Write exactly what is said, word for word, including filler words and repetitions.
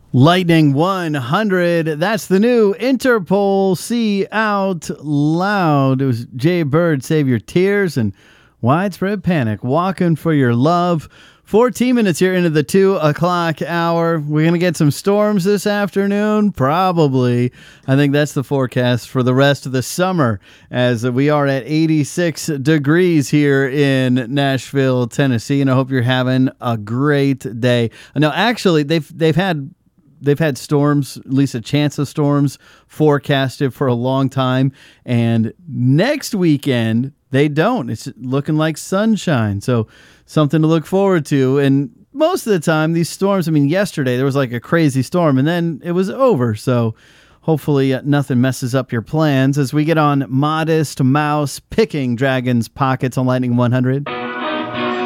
Lightning one hundred. That's the new Interpol See Out Loud. It was Jay Bird, Save Your Tears, and Widespread Panic, Walking for Your Love. fourteen minutes here into the two o'clock hour. We're going to get some storms this afternoon, probably. I think that's the forecast for the rest of the summer, as we are at eighty-six degrees here in Nashville, Tennessee, and I hope you're having a great day. No, actually, they've they've had They've had storms, at least a chance of storms, forecasted for a long time. And next weekend, they don't. It's looking like sunshine. So something to look forward to. And most of the time, these storms, I mean, yesterday there was like a crazy storm and then it was over. So hopefully uh, nothing messes up your plans as we get on Modest Mouse picking Dragon's Pockets on Lightning one hundred.